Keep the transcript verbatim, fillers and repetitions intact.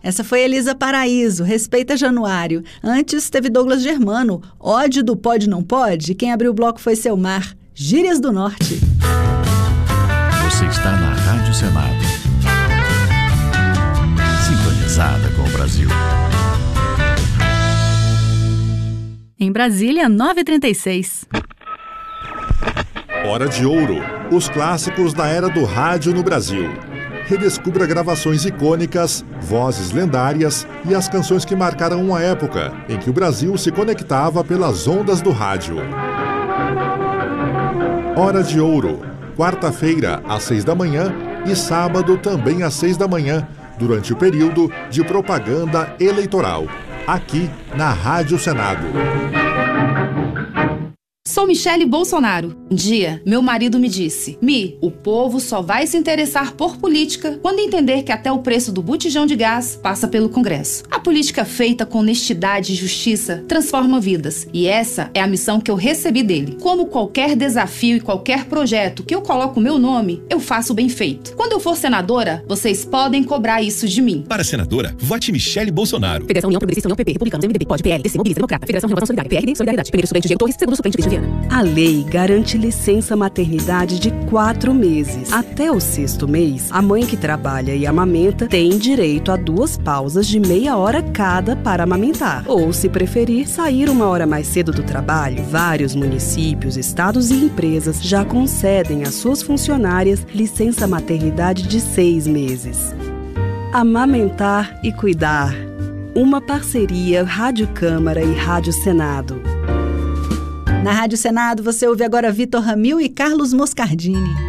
Essa foi Elisa Paraíso, Respeita Januário. Antes teve Douglas Germano, Ódio do Pode Não Pode. Quem abriu o bloco foi Selmar, Gírias do Norte. Você está na Rádio Senado. Sintonizada com o Brasil. Em Brasília, nove e trinta e seis. Hora de Ouro. Os clássicos da era do rádio no Brasil. Redescubra gravações icônicas, vozes lendárias e as canções que marcaram uma época em que o Brasil se conectava pelas ondas do rádio. Hora de Ouro. Quarta-feira, às seis da manhã e sábado também às seis da manhã, durante o período de propaganda eleitoral, aqui na Rádio Senado. Sou Michele Bolsonaro. Um dia, meu marido me disse: Mi, o povo só vai se interessar por política quando entender que até o preço do botijão de gás passa pelo Congresso. A política feita com honestidade e justiça transforma vidas. E essa é a missão que eu recebi dele. Como qualquer desafio e qualquer projeto que eu coloco o meu nome, eu faço bem feito. Quando eu for senadora, vocês podem cobrar isso de mim. Para senadora, vote Michele Bolsonaro. Federação União Progressista, União P P, Republicanos, M D B, Pode, P L, D C, Mobiliza, Democrata, Federação Renovação Solidária, P R D, Solidariedade. Primeiro suplente, Diego Torres. Segundo suplente, Cristian Viana. A lei garante licença maternidade de quatro meses. Até o sexto mês, a mãe que trabalha e amamenta tem direito a duas pausas de meia hora cada para amamentar. Ou, se preferir, sair uma hora mais cedo do trabalho. Vários municípios, estados e empresas já concedem às suas funcionárias licença maternidade de seis meses. Amamentar e cuidar. Uma parceria Rádio Câmara e Rádio Senado. Na Rádio Senado, você ouve agora Vitor Ramil e Carlos Moscardini.